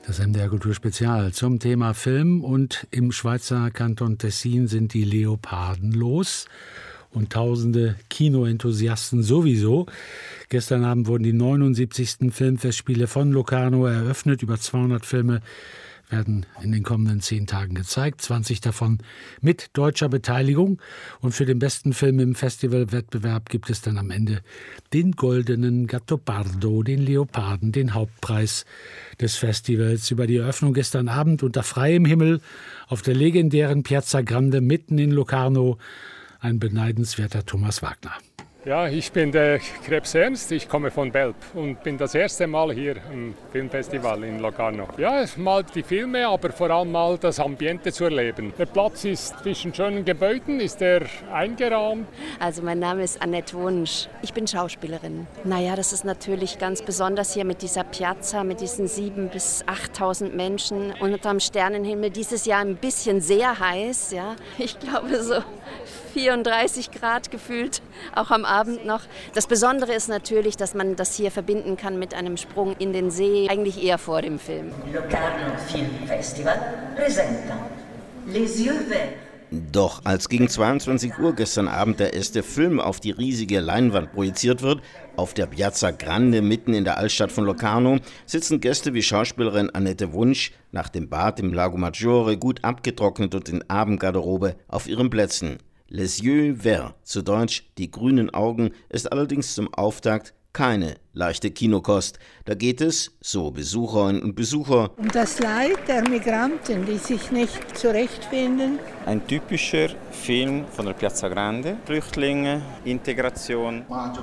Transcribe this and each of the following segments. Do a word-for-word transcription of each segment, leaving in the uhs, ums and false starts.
Das M D R Kulturspezial zum Thema Film, und im Schweizer Kanton Tessin sind die Leoparden los und tausende Kinoenthusiasten sowieso. Gestern Abend wurden die neunundsiebzigsten Filmfestspiele von Locarno eröffnet. Über zweihundert Filme werden in den kommenden zehn Tagen gezeigt, zwanzig davon mit deutscher Beteiligung. Und für den besten Film im Festivalwettbewerb gibt es dann am Ende den goldenen Gattopardo, den Leoparden, den Hauptpreis des Festivals. Über die Eröffnung gestern Abend unter freiem Himmel auf der legendären Piazza Grande mitten in Locarno ein beneidenswerter Thomas Wagner. Ja, ich bin der Krebs Ernst, ich komme von Belp und bin das erste Mal hier im Filmfestival in Locarno. Ja, mal die Filme, aber vor allem mal das Ambiente zu erleben. Der Platz ist zwischen schönen Gebäuden, ist er eingerahmt. Also mein Name ist Annette Wunsch, ich bin Schauspielerin. Naja, das ist natürlich ganz besonders hier mit dieser Piazza, mit diesen siebentausend bis achttausend Menschen und unterm Sternenhimmel. Dieses Jahr ein bisschen sehr heiß, ja. Ich glaube so vierunddreißig Grad gefühlt, auch am Abend noch. Das Besondere ist natürlich, dass man das hier verbinden kann mit einem Sprung in den See, eigentlich eher vor dem Film. Locarno Film Festival presenta Les Yeux Verts. Doch als gegen zweiundzwanzig Uhr gestern Abend der erste Film auf die riesige Leinwand projiziert wird, auf der Piazza Grande mitten in der Altstadt von Locarno, sitzen Gäste wie Schauspielerin Annette Wunsch nach dem Bad im Lago Maggiore gut abgetrocknet und in Abendgarderobe auf ihren Plätzen. Les Yeux Verts, zu Deutsch die grünen Augen, ist allerdings zum Auftakt keine leichte Kinokost. Da geht es, so Besucherinnen und Besucher, um das Leid der Migranten, die sich nicht zurechtfinden. Ein typischer Film von der Piazza Grande. Flüchtlinge, Integration.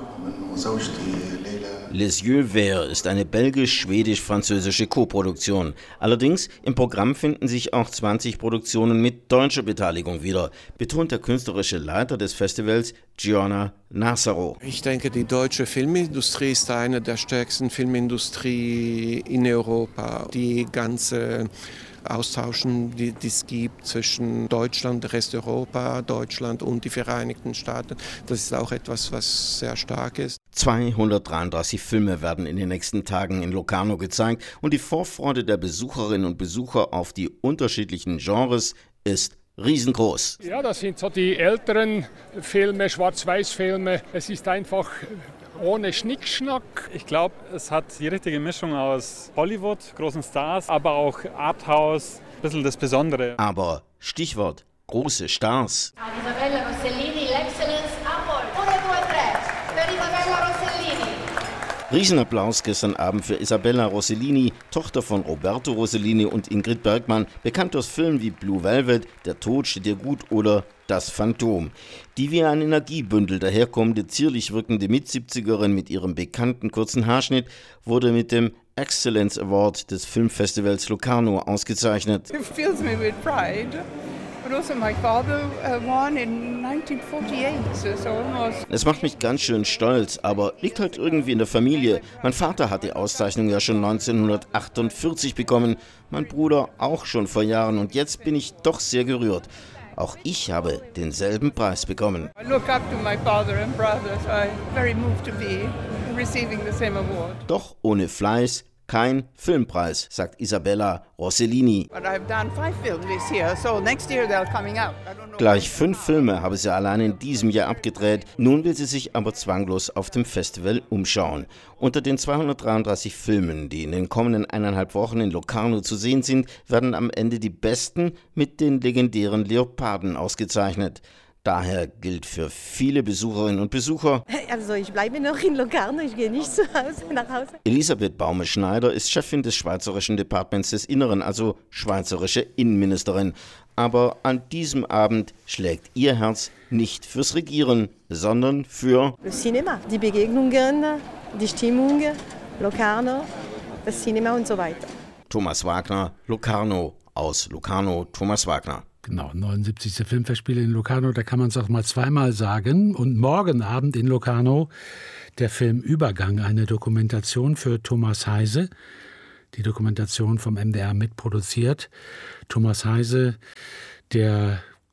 Les Yeux Verts ist eine belgisch-schwedisch-französische Koproduktion. Allerdings im Programm finden sich auch zwanzig Produktionen mit deutscher Beteiligung wieder, betont der künstlerische Leiter des Festivals, Giorna Nassaro. Ich denke, die deutsche Filmindustrie ist eine der stärksten Filmindustrie in Europa. Die ganze Austauschen, die es gibt zwischen Deutschland, der Rest Europa, Deutschland und die Vereinigten Staaten, das ist auch etwas, was sehr stark ist. zweihundertdreiunddreißig Filme werden in den nächsten Tagen in Locarno gezeigt und die Vorfreude der Besucherinnen und Besucher auf die unterschiedlichen Genres ist riesengroß. Ja, das sind so die älteren Filme, Schwarz-Weiß-Filme. Es ist einfach ohne Schnickschnack. Ich glaube, es hat die richtige Mischung aus Hollywood, großen Stars, aber auch Arthouse, ein bisschen das Besondere. Aber Stichwort große Stars. Isabella Rossellini, l'Excellence Award. Uno, due, tre. Per Isabella Rossellini. Riesenapplaus gestern Abend für Isabella Rossellini, Tochter von Roberto Rossellini und Ingrid Bergman, bekannt aus Filmen wie Blue Velvet, Der Tod steht dir gut oder Das Phantom. Die wie ein Energiebündel daherkommende, zierlich wirkende Mitsiebzigerin mit ihrem bekannten kurzen Haarschnitt wurde mit dem Excellence Award des Filmfestivals Locarno ausgezeichnet. It fills me with pride. But also my father won in nineteen forty-eight, so almost. Es macht mich ganz schön stolz, aber liegt halt irgendwie in der Familie. Mein Vater hat die Auszeichnung ja schon neunzehnhundertachtundvierzig bekommen, mein Bruder auch schon vor Jahren, und jetzt bin ich doch sehr gerührt. Auch ich habe denselben Preis bekommen. I look up to my father and brother, so I'm very moved to be receiving the same award. Doch ohne Fleiß kein Filmpreis, sagt Isabella Rossellini. But I've done five films this year, so next year they're coming out. I don't know. Gleich fünf Filme habe sie allein in diesem Jahr abgedreht. Nun will sie sich aber zwanglos auf dem Festival umschauen. Unter den zweihundertdreiunddreißig Filmen, die in den kommenden eineinhalb Wochen in Locarno zu sehen sind, werden am Ende die besten mit den legendären Leoparden ausgezeichnet. Daher gilt für viele Besucherinnen und Besucher: Also ich bleibe noch in Locarno, ich gehe nicht zu Hause, nach Hause. Elisabeth Baume-Schneider ist Chefin des Schweizerischen Departements des Inneren, also schweizerische Innenministerin. Aber an diesem Abend schlägt ihr Herz nicht fürs Regieren, sondern für das Cinema, die Begegnungen, die Stimmung, Locarno, das Cinema und so weiter. Thomas Wagner, Locarno. Aus Locarno, Thomas Wagner. Genau, neunundsiebzigste Filmfestspiele in Locarno, da kann man es auch mal zweimal sagen. Und morgen Abend in Locarno der Film Übergang, eine Dokumentation für Thomas Heise. Die Dokumentation vom M D R mitproduziert. Thomas Heise, der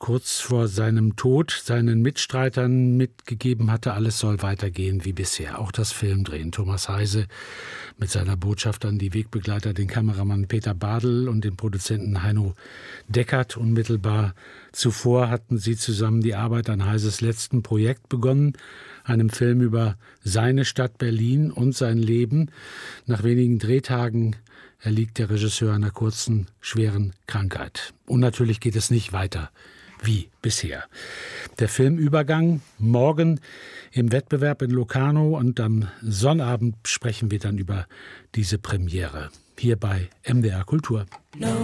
kurz vor seinem Tod seinen Mitstreitern mitgegeben hatte, alles soll weitergehen wie bisher. Auch das Filmdrehen. Thomas Heise mit seiner Botschaft an die Wegbegleiter, den Kameramann Peter Badl und den Produzenten Heino Deckert. Unmittelbar zuvor hatten sie zusammen die Arbeit an Heises letzten Projekt begonnen, einem Film über seine Stadt Berlin und sein Leben. Nach wenigen Drehtagen erliegt der Regisseur einer kurzen, schweren Krankheit. Und natürlich geht es nicht weiter wie bisher. Der Filmübergang morgen im Wettbewerb in Locarno und am Sonnabend sprechen wir dann über diese Premiere hier bei M D R Kultur.